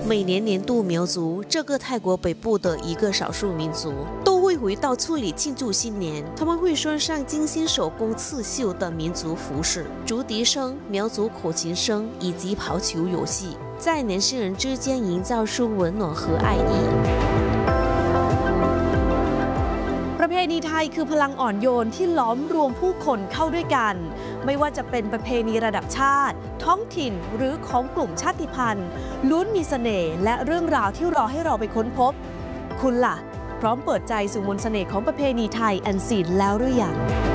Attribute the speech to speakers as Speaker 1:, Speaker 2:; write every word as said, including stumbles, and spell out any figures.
Speaker 1: 每年年度苗族这个泰国北部的一个少数民族都会回到村里庆祝新年，他们会穿上精心手工刺绣的民族服饰、竹笛声、苗族口琴声以及跑球游戏，在年轻人之间营造出温暖和爱意。
Speaker 2: ประเพณีไทยคือพลังอ่อนโยนที่ล้อมรวมผู้คนเข้าด้วยกันไม่ว่าจะเป็นประเพณีระดับชาติท้องถิ่นหรือของกลุ่มชาติพันธุ์ล้วนมีเสน่ห์และเรื่องราวที่รอให้เราไปค้นพบคุณล่ะพร้อมเปิดใจสู่มนต์เสน่ห์ของประเพณีไทยอันซีนแล้วหรือยัง